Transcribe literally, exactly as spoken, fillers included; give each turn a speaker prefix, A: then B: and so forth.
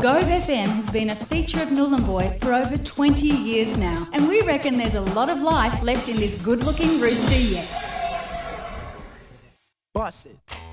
A: Gove F M has been a feature of Nhulunbuy for over twenty years now, and we reckon there's a lot of life left in this good-looking rooster yet.
B: Bust it.